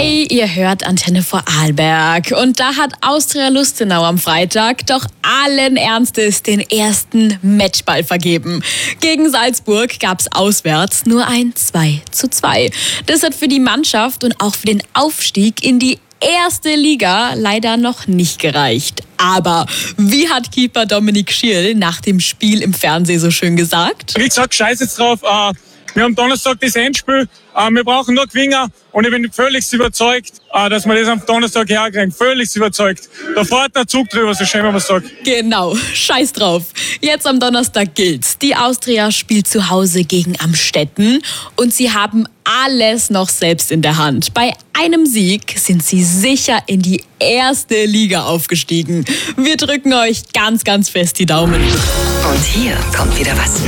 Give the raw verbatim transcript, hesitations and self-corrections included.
Hey, ihr hört Antenne Vorarlberg. Und da hat Austria Lustenau am Freitag doch allen Ernstes den ersten Matchball vergeben. Gegen Salzburg gab es auswärts nur ein zwei zu zwei. Das hat für die Mannschaft und auch für den Aufstieg in die erste Liga leider noch nicht gereicht. Aber wie hat Keeper Dominik Schierl nach dem Spiel im Fernsehen so schön gesagt? Ich sag scheiß jetzt drauf. Uh Wir haben Donnerstag das Endspiel, wir brauchen nur Gewinner und ich bin völlig überzeugt, dass wir das am Donnerstag herkriegen. Völlig überzeugt. Da fährt der Zug drüber, so schön wie man sagt. Genau, scheiß drauf. Jetzt am Donnerstag gilt's. Die Austria spielt zu Hause gegen Amstetten und sie haben alles noch selbst in der Hand. Bei einem Sieg sind sie sicher in die erste Liga aufgestiegen. Wir drücken euch ganz, ganz fest die Daumen. Und hier kommt wieder was